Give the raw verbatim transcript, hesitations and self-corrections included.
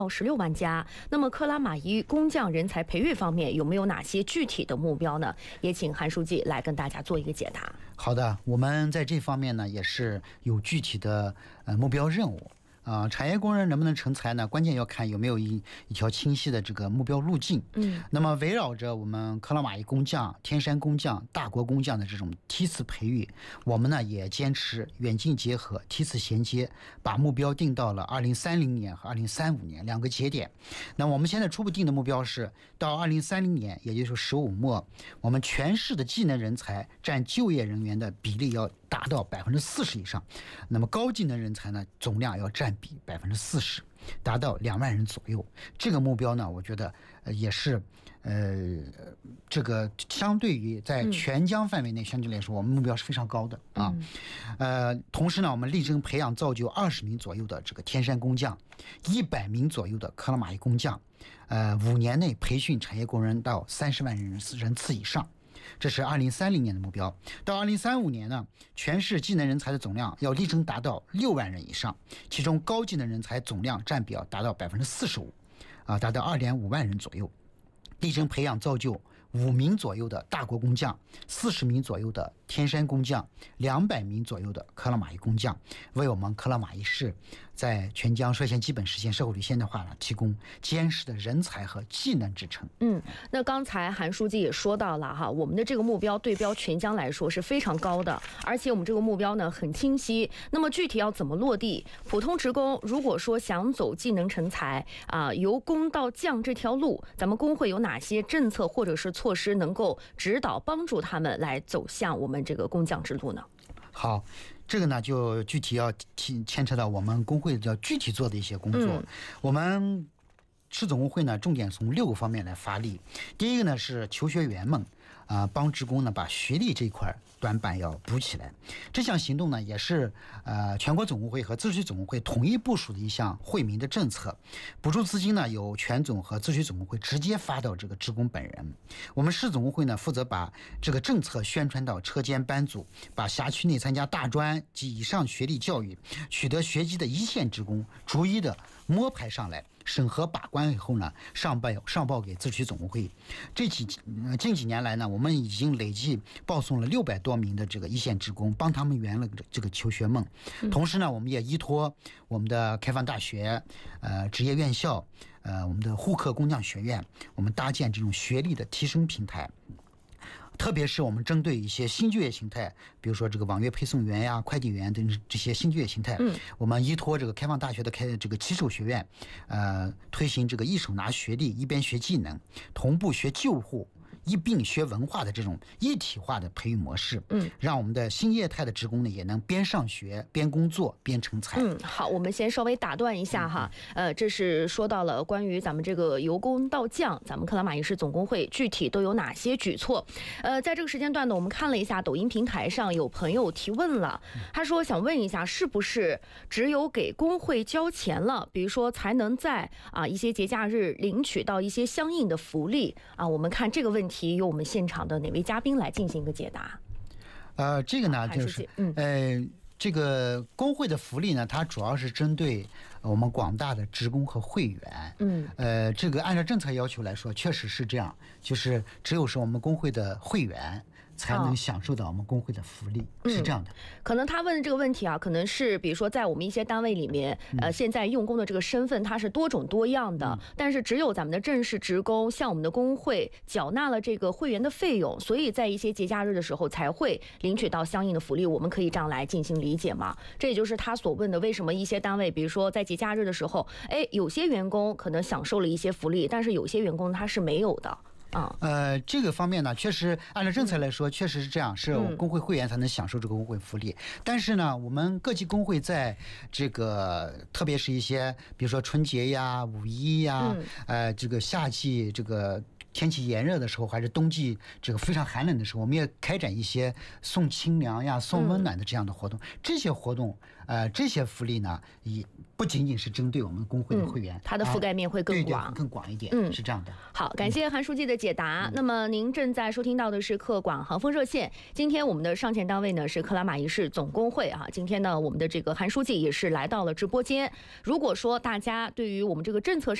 十六万家。那么克拉玛依工匠人才培育方面有没有哪些具体的目标呢？也请韩书记来跟大家做一个解答。 好的，我们在这方面呢也是有具体的呃目标任务。啊、呃，产业工人能不能成才呢？关键要看有没有一一条清晰的这个目标路径。嗯，那么围绕着我们克拉玛依工匠、天山工匠、大国工匠的这种梯次培育，我们呢也坚持远近结合、梯次衔接，把目标定到了二零三零年和二零三五年两个节点。那我们现在初步定的目标是到二零三零年，也就是十五末，我们全市的技能人才占就业人员的比例要达到百分之四十以上，那么高技能人才呢总量要占比百分之四十，达到两万人左右。这个目标呢，我觉得呃也是呃这个相对于在全疆范围内相对来说，我们目标是非常高的啊。呃，同时呢，我们力争培养造就二十名左右的这个天山工匠，一百名左右的克拉玛依工匠，呃，五年内培训产业工人到三十万人人次以上。这是二零三零年的目标。到二零三五年呢，全市技能人才的总量要力争达到六万人以上，其中高技能人才总量占比要达到百分之四十五，啊，达到二点五万人左右。力争培养造就五名左右的大国工匠，四十名左右的天山工匠，两百名左右的克拉玛依工匠，为我们克拉玛依市在全疆率先基本实现社会主义现代化呢提供坚实的人才和技能支撑。 嗯，那刚才韩书记也说到了哈，我们的这个目标对标全疆来说是非常高的，而且我们这个目标呢很清晰。那么具体要怎么落地？普通职工如果说想走技能成才啊，由工到匠这条路，咱们工会有哪些政策或者是措施能够指导帮助他们来走向我们这个工匠之路呢？ 好，这个呢就具体要牵扯到我们工会要具体做的一些工作。嗯、我们市总工会呢重点从六个方面来发力。第一个呢是求学员们啊、呃，帮职工呢把学历这一块短板要补起来。这项行动呢也是呃全国总工会和自治区总工会统一部署的一项惠民的政策。补助资金呢由全总和自治区总工会直接发到这个职工本人。我们市总工会呢负责把这个政策宣传到车间班组，把辖区内参加大专及以上学历教育取得学籍的一线职工逐一的摸排上来，审核把关以后呢，上报上报给自治区总工会。这几近几年来呢，我们已经累计报送了六百多名的这个一线职工，帮他们圆了这个求学梦。同时呢，我们也依托我们的开放大学、呃职业院校、呃我们的沪客工匠学院，我们搭建这种学历的提升平台。特别是我们针对一些新就业形态，比如说这个网约配送员呀、快递员等这些新就业形态，嗯，我们依托这个开放大学的开这个骑手学院，呃，推行这个一手拿学历，一边学技能，同步学救护，一并学文化的这种一体化的培育模式，嗯，让我们的新业态的职工呢也能边上学边工作边成才。 嗯，好，我们先稍微打断一下哈，嗯、呃，这是说到了关于咱们这个由工到匠，咱们克拉玛依市总工会具体都有哪些举措？呃，在这个时间段呢，我们看了一下抖音平台上有朋友提问了，他说想问一下，是不是只有给工会交钱了，比如说才能在啊一些节假日领取到一些相应的福利啊？我们看这个问题由我们现场的哪位嘉宾来进行一个解答？ 呃，这个呢就是嗯呃。这个工会的福利呢，它主要是针对我们广大的职工和会员。嗯，呃，这个按照政策要求来说，确实是这样，就是只有是我们工会的会员才能享受到我们工会的福利，哦、是这样的。 可能他问的这个问题啊，可能是比如说在我们一些单位里面，呃，现在用工的这个身份它是多种多样的，嗯、但是只有咱们的正式职工向我们的工会缴纳了这个会员的费用，所以在一些节假日的时候才会领取到相应的福利。我们可以这样来进行理解吗？这也就是他所问的，为什么一些单位，比如说在节假日的时候，哎，有些员工可能享受了一些福利，但是有些员工他是没有的。啊， 呃，这个方面呢，确实按照政策来说，确实是这样，是工会会员才能享受这个工会福利。但是呢，我们各级工会在这个，特别是一些，比如说春节呀、五一呀，呃，这个夏季这个天气炎热的时候，还是冬季这个非常寒冷的时候，我们也开展一些送清凉呀、送温暖的这样的活动。嗯、这些活动，呃，这些福利呢，也不仅仅是针对我们工会的会员， 嗯、它的覆盖面会更广， 啊、对对更广一点。 嗯， 是这样的。 好，感谢韩书记的解答。嗯、那么您正在收听到的是客广航风热线。今天我们的上线单位呢是克拉玛依市总工会啊。今天呢，我们的这个韩书记也是来到了直播间。如果说大家对于我们这个政策上，